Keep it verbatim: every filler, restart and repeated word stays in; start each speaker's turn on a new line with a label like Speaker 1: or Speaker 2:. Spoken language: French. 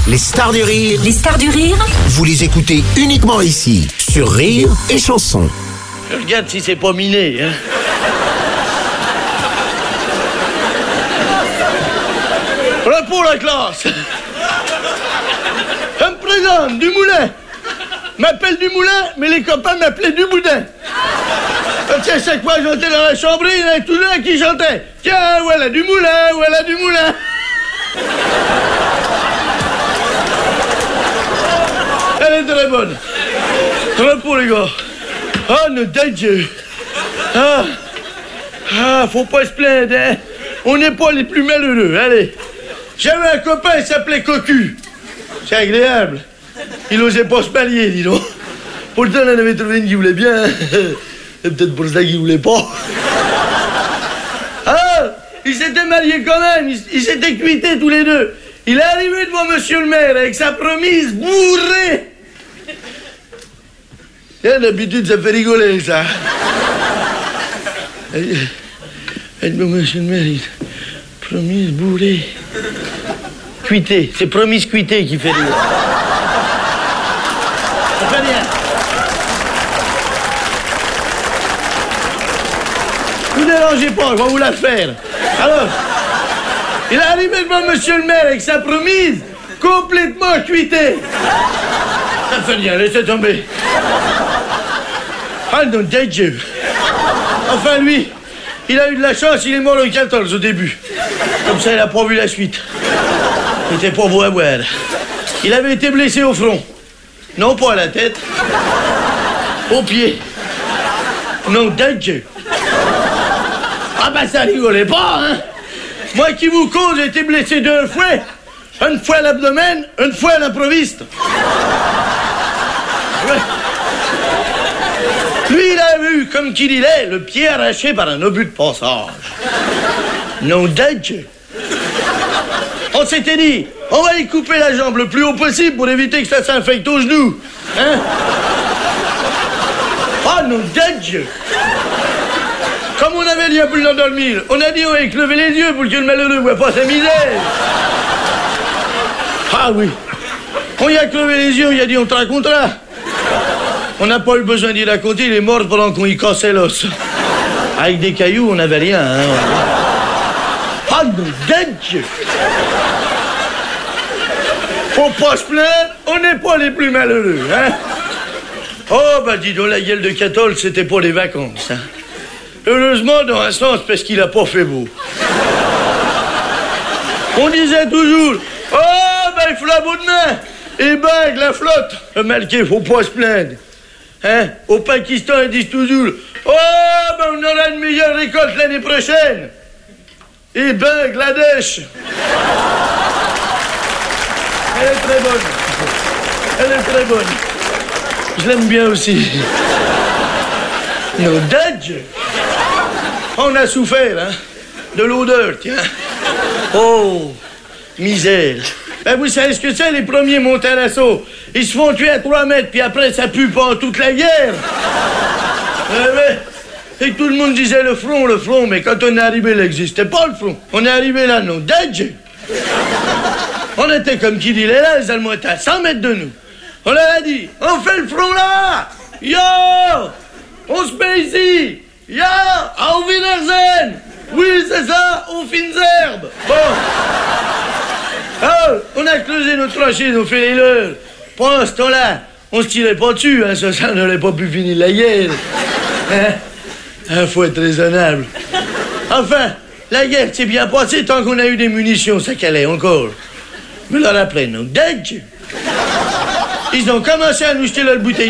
Speaker 1: Les stars du rire.
Speaker 2: Les stars du rire.
Speaker 1: Vous les écoutez uniquement ici, sur Rire et Chanson.
Speaker 3: Je regarde si c'est pas miné, hein. Repos la classe. Je me présente, du moulin. M'appelle du moulin, mais les copains m'appelaient du boudin. Parce qu'à chaque fois que j'entrais dans la chambre, il y en avait tous deux qui chantaient. Tiens, voilà du moulin, voilà du moulin. Elle est très bonne. Repos, les gars. Oh, notre Dieu. Ah, ah, faut pas se plaindre, hein. On n'est pas les plus malheureux, allez. J'avais un copain, il s'appelait Cocu. C'est agréable. Il osait pas se marier, dis donc. Pourtant, on en avait trouvé une qui voulait bien. Hein. C'est peut-être pour ça qu'il voulait pas. Ah, il s'était marié quand même. Ils il s'étaient cuités tous les deux. Il est arrivé devant monsieur le maire avec sa promise bourrée. Et d'habitude, ça fait rigoler, ça. Et devant monsieur le maire, il... promise bourrée. Cuité. C'est promise cuité qui fait rire. Ça fait rien. Ne vous dérangez pas, je vais vous la faire. Alors, il est arrivé devant monsieur le maire avec sa promise complètement cuitée. Ça fait rien, laissez tomber. Ah non, Dieu. Enfin, lui, il a eu de la chance, il est mort le quatorze au début. Comme ça, il n'a pas vu la suite. Il était pas beau à voir. Il avait été blessé au front. Non pas à la tête. Au pied. Non, Dieu. Ah ben ça rigolait pas, hein. Moi qui vous cause, j'ai été blessé deux fois. Une fois à l'abdomen, une fois à l'improviste. Ouais. Lui, il a eu, comme qu'il il est, le pied arraché par un obus de passage. Non, Dieu. On s'était dit, on va y couper la jambe le plus haut possible pour éviter que ça s'infecte au genou. Hein? Oh non, Dieu. Comme on avait dit pour l'endormir, on a dit on va lever les yeux pour que le malheureux ne voit pas sa misère. Ah oui. On y a crevé les yeux, il a dit on te racontera. On n'a pas eu besoin d'y raconter, il est mort pendant qu'on y cassait l'os. Avec des cailloux, on n'avait rien. Hein. Ah non, Dieu. Faut pas se plaindre, on n'est pas les plus malheureux, hein. Oh, bah dis donc, la gueule de Catol, c'était pour les vacances, hein. Heureusement, dans un sens, parce qu'il a pas fait beau. On disait toujours, oh, ben, il faut la bout de main. Et ben, la flotte. Le malqué, faut pas se plaindre. Hein? Au Pakistan, ils disent toujours, oh, ben, on aura une meilleure récolte l'année prochaine. Et Bangladesh. Elle est très bonne. Elle est très bonne. Je l'aime bien aussi. Nos Dieu. On a souffert, hein, de l'odeur, tiens. Oh, misère. Ben, vous savez ce que c'est, les premiers montés à l'assaut? Ils se font tuer à trois mètres, puis après, ça pue pendant toute la guerre. Ouais, ouais. Et tout le monde disait le front, le front, mais quand on est arrivé, il n'existait pas, le front. On est arrivé là, non, Dieu. On était comme qui dit, là, les Allemands étaient à cent mètres de nous. On leur a dit, on fait le front là. Yo, on se met ici. Ya, auf Wiedersehen. Oui, c'est ça, aux fines herbes. Bon. Alors, on a creusé nos tranchées, on fait les leurs. Pendant ce temps-là, on se tirait pas dessus, hein, ça, ça n'aurait pas pu finir la guerre. Hein? Hein, faut être raisonnable. Enfin, la guerre s'est bien passée tant qu'on a eu des munitions, ça calait encore. Mais là, après, non, Dieu. Ils ont commencé à nous jeter leur bouteille